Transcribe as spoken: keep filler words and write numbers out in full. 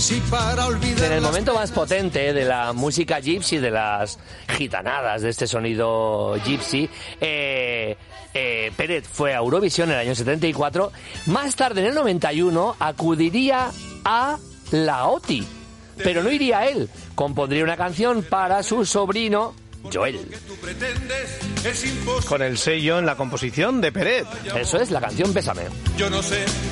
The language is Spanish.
Si para olvidar en el momento más potente de la música gypsy, de las gitanadas, de este sonido gypsy, eh, eh, Peret fue a Eurovisión en el año setenta y cuatro. Más tarde, en el noventa y uno, acudiría a la O T I, pero no iría él. Compondría una canción para su sobrino Joel. Con el sello en la composición de Peret. Eso es, la canción Bésame. Yo no sé